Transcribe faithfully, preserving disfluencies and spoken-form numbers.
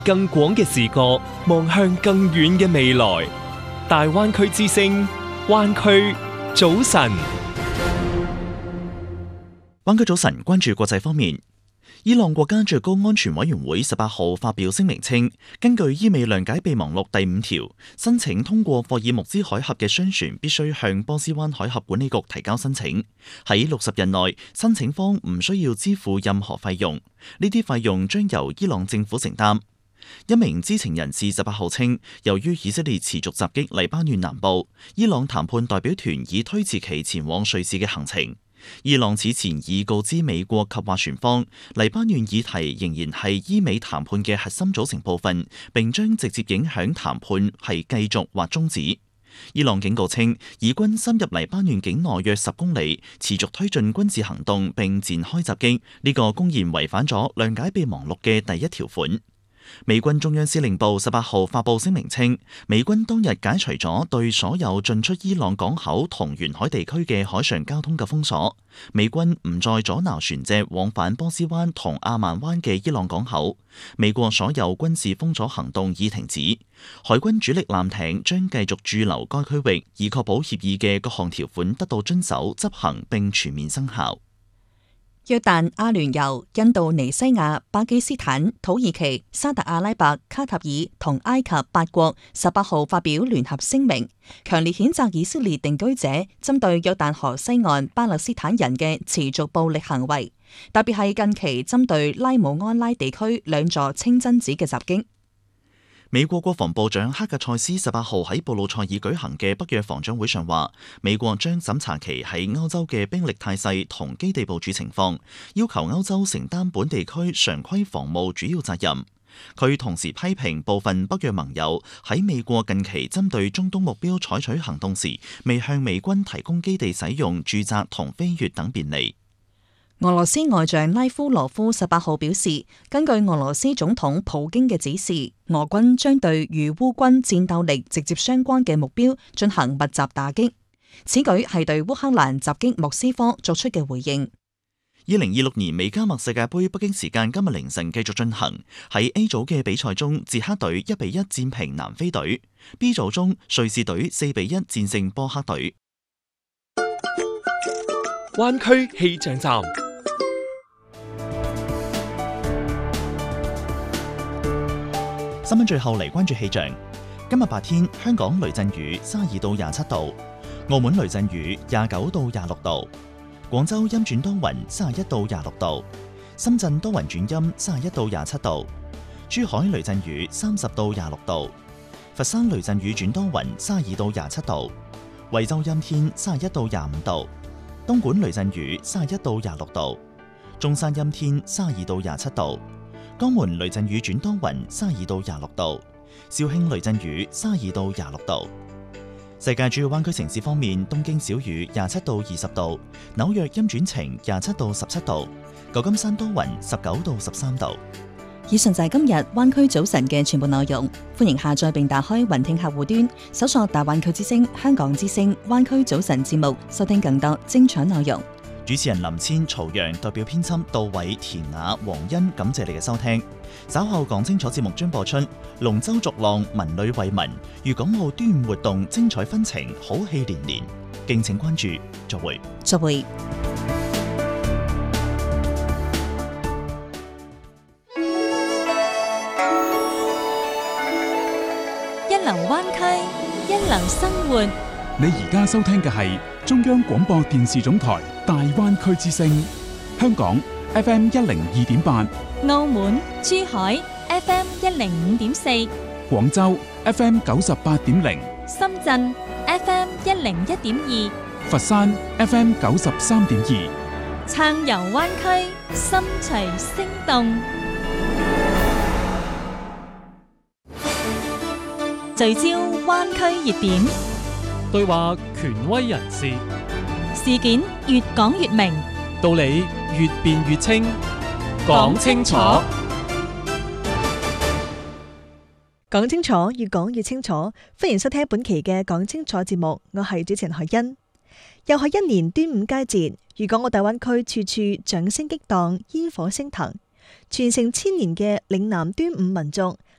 更廣嘅視角望向更遠嘅未來。大灣區之聲，灣區早晨。 灣區早晨，關注國際方面。伊朗國家最高安全委員會十八號發表聲明稱，根據伊美諒解備忘錄第五條，申請通過霍爾木茲海峽嘅商船必須向波斯灣海峽管理局提交申請。喺六十日內，申請方唔需要支付任何費用，呢啲費用將由伊朗政府承擔。一名知情人士十八號稱，由於以色列持續襲擊黎巴嫩南部，伊朗談判代表團已推遲其前往瑞士嘅行程。伊朗此前已告知美國及斡旋方，黎巴嫩議題仍然係伊美談判嘅核心組成部分，並將直接影響談判係繼續或終止。伊朗警告稱，以軍深入黎巴嫩境內約十公里，持續推進軍事行動並展開襲擊，呢個公然違反咗諒解備忘錄嘅第一條款。美軍中央司令部十八號發佈聲明稱，美軍當日解除咗對所有進出伊朗港口同沿海地區嘅海上交通嘅封鎖，美軍唔再阻撓船隻往返波斯灣同阿曼灣嘅伊朗港口，美國所有軍事封鎖行動已停止，海軍主力艦艇將繼續駐留該區域，以確保協議嘅各項條款得到遵守、執行並全面生效。 約旦、阿聯酋、印度尼西亞、巴基斯坦、土耳其、沙特阿拉伯、卡塔爾同埃及八國十八號發表聯合聲明，強烈譴責以色列定居者針對約旦河西岸巴勒斯坦人嘅持續暴力行為，特別係近期針對拉姆安拉地區兩座清真寺嘅襲擊。 美國國防部長克格塞斯十八號喺布魯塞爾舉行嘅北約防長會上話，美國將審查其喺歐洲嘅兵力態勢同基地部署情況，要求歐洲承擔本地區常規防務主要責任。佢同時批評部分北約盟友喺美國近期針對中東目標採取行動時，未向美軍提供基地使用、駐紮同飛越等便利。 俄羅斯外長拉夫羅夫十八號表示，根據俄羅斯總統普京嘅指示，俄軍將對與烏軍戰鬥力直接相關嘅目標進行密集打擊。此舉係對烏克蘭襲擊莫斯科作出嘅回應。 二零二六年美加墨世界盃北京時間今日凌晨繼續進行。喺 A 組嘅比賽中，捷克隊一比一戰平南非隊。B 組中，瑞士隊四比一戰勝波克隊。 灣區氣象站。 新聞最後嚟關注氣象。今日白天香港雷陣雨三十二到廿七度，澳門雷陣雨廿九到廿六度，廣州陰轉多雲三十一到廿六度，深圳多雲轉陰三十一到廿七度，珠海雷陣雨三十到廿六度，佛山雷陣雨轉多雲三十二到廿七度，惠州陰天三十一到廿五度，東莞雷陣雨三十一到廿六度，中山陰天三十二到廿七度，江門雷陣雨轉多雲三十二到廿六度，肇慶雷陣雨三十二到廿六度。世界主要灣區城市方面，東京小雨廿七到二十度，紐約陰轉晴廿七到十七度，舊金山多雲十九到十三度。 以上就係今日灣區早晨嘅全部內容，歡迎下載並打開雲聽客戶端，搜索大灣區之聲、香港之聲、灣區早晨節目，收聽更多精彩內容。 主持人林千、曹陽代表編輯杜偉、田雅、黃欣，感謝你嘅收聽。稍後講清楚節目將播出龍舟逐浪、文旅惠民、粵港澳端午活動精彩紛呈，好戲連連，敬請關注。再會。 再會。 一流灣區，一流生活。 你而家收聽嘅係中央廣播電視總台大灣區之聲，香港 F M 一零二點八， 澳門、珠海 F M 一零五點四， 廣州 F M 九十八點零， 深圳 F M 一零一點二， 佛山 F M 九十三點二， 撐遊灣區，心隨聲動，聚焦灣區熱點， 對話權威人士， 事件越講越明， 道理越辯越清，講清楚， 講清楚，越講越清楚。歡迎收聽本期嘅講清楚節目，我係主持人海欣。又係一年端午佳節，粵港澳大灣區處處掌聲激盪，煙火升騰，傳承千年嘅嶺南端午民俗